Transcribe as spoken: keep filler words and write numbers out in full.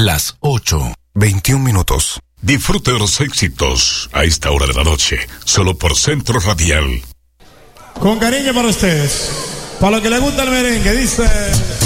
Las ocho, veintiún minutos. Disfrute de los éxitos a esta hora de la noche, solo por Centro Radial. Con cariño para ustedes, para lo que le gusta el merengue, dice...